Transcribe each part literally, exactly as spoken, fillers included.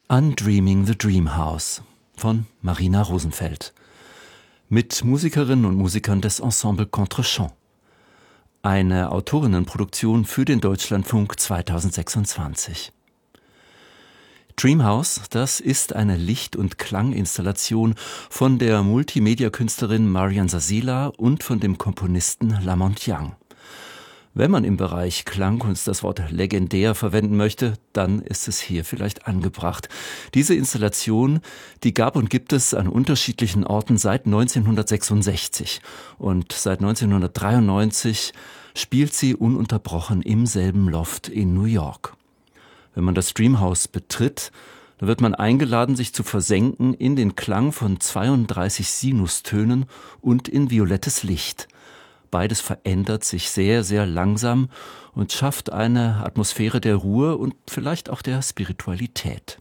Undreaming the Dream House von Marina Rosenfeld mit Musikerinnen und Musikern des Ensemble Contrechamp. Eine Autorinnenproduktion für den Deutschlandfunk zweitausendsechsundzwanzig. Dreamhouse, das ist eine Licht- und Klanginstallation von der Multimedia-Künstlerin Marian Sasila und von dem Komponisten Lamont Young. Wenn man im Bereich Klangkunst das Wort legendär verwenden möchte, dann ist es hier vielleicht angebracht. Diese Installation, die gab und gibt es an unterschiedlichen Orten seit neunzehnhundertsechsundsechzig. Und seit neunzehnhundertdreiundneunzig spielt sie ununterbrochen im selben Loft in New York. Wenn man das Dreamhouse betritt, dann wird man eingeladen, sich zu versenken in den Klang von zweiunddreißig Sinustönen und in violettes Licht. Beides verändert sich sehr, sehr langsam und schafft eine Atmosphäre der Ruhe und vielleicht auch der Spiritualität.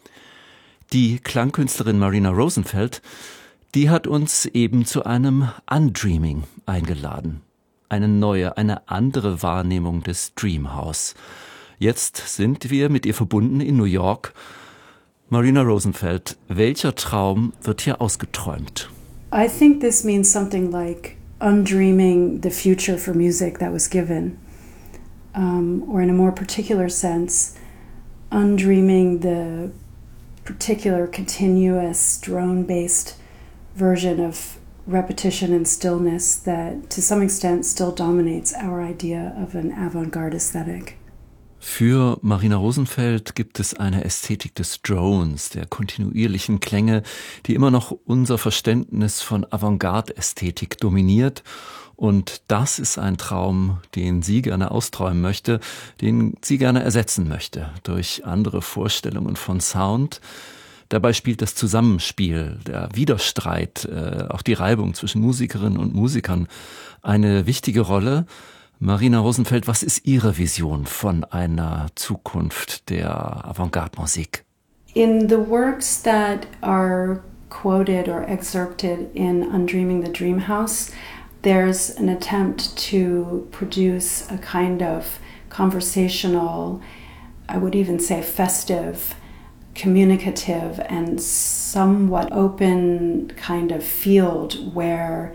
Die Klangkünstlerin Marina Rosenfeld, die hat uns eben zu einem Undreaming eingeladen. Eine neue, eine andere Wahrnehmung des Dreamhouse. Jetzt sind wir mit ihr verbunden in New York. Marina Rosenfeld, welcher Traum wird hier ausgeträumt? I think this means something like undreaming the future for music that was given, um, or in a more particular sense, undreaming the particular continuous drone-based version of repetition and stillness that to some extent still dominates our idea of an avant-garde aesthetic. Für Marina Rosenfeld gibt es eine Ästhetik des Drones, der kontinuierlichen Klänge, die immer noch unser Verständnis von Avantgarde-Ästhetik dominiert. Und das ist ein Traum, den sie gerne austräumen möchte, den sie gerne ersetzen möchte durch andere Vorstellungen von Sound. Dabei spielt das Zusammenspiel, der Widerstreit, äh, auch die Reibung zwischen Musikerinnen und Musikern eine wichtige Rolle. Marina Rosenfeld, was ist Ihre Vision von einer Zukunft der Avantgarde-Musik? In the works that are quoted or excerpted in Undreaming the Dream House, there's an attempt to produce a kind of conversational, I would even say festive, communicative and somewhat open kind of field where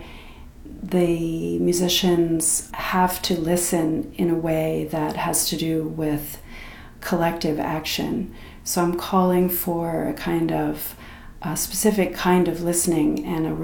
the musicians have to listen in a way that has to do with collective action. So I'm calling for a kind of a specific kind of listening and a